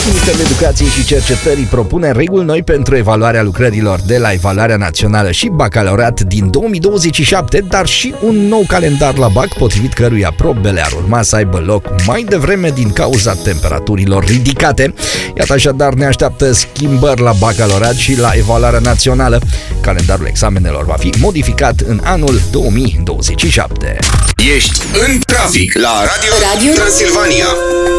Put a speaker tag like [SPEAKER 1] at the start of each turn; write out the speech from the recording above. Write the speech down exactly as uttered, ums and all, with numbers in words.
[SPEAKER 1] Ministerul Educației și Cercetării propune reguli noi pentru evaluarea lucrărilor de la Evaluarea Națională și Bacalaureat din două mii douăzeci și șapte, dar și un nou calendar la bac, potrivit căruia probele ar urma să aibă loc mai devreme din cauza temperaturilor ridicate. Iată, așadar ne așteaptă schimbări la Bacalaureat și la Evaluarea Națională. Calendarul examenelor va fi modificat în anul două mii douăzeci și șapte.
[SPEAKER 2] Ești în trafic la Radio, Radio Transilvania.